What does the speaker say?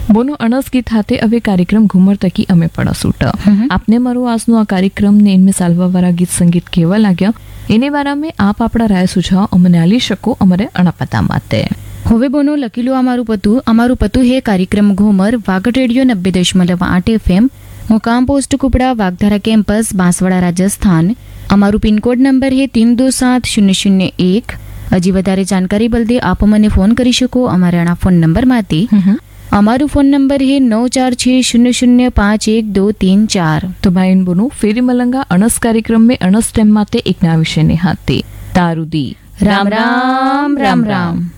Bono અણસ ગીત હાથે હવે કાર્યક્રમ ઘુમર તકી અમે પડા સૂટ આપને મારું આજનો આ કાર્યક્રમ ને ઇનમે સાલવાવાળા ગીત સંગીત કેવા લાગ્યા એને બારામાં આપ આપણા રાય સુઝાવ અમને આલી શકો અમારે અણપતા માટે. હવે બોનો લખીલું અમારું પતું હે કાર્યક્રમ ઘુમર વાગડ રેડિયો 90.8 FM મુકામ પોસ્ટ કુપડા વાગધારા કેમ્પસ બાંસવાડા રાજસ્થાન. અમારું પિનકોડ નંબર હે 327001. હજી વધારે જાણકારી બલદે આપ મને ફોન કરી શકો અમારા ફોન નંબર માંથી. અમારું ફોન નંબર હે 9460051234. તો ભાઈ બોનું ફેરી મલંગા અણસ કાર્યક્રમ में અણસ ટાઈમ માટે એક ના વિષય ને હાથે તારુદી. રામ રામ રામ રામ.